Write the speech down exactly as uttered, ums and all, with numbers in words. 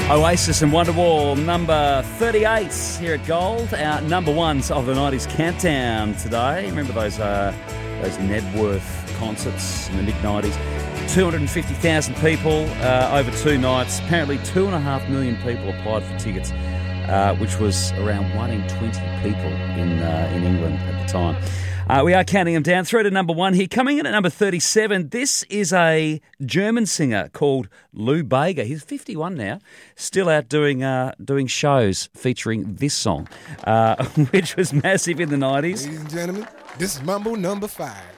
Oasis and Wonderwall, number thirty-eight here at Gold. Our number ones of the nineties countdown today. Remember those uh, those Nedworth concerts in the mid-nineties? two hundred fifty thousand people uh, over two nights. Apparently two and a half million people applied for tickets, uh, which was around one in twenty people in uh, in England at the time. Uh, we are counting them down through to number one here. Coming in at number thirty-seven, this is a German singer called Lou Bega. He's fifty-one now, still out doing uh, doing shows featuring this song, uh, which was massive in the nineties. Ladies and gentlemen, this is Mambo number five.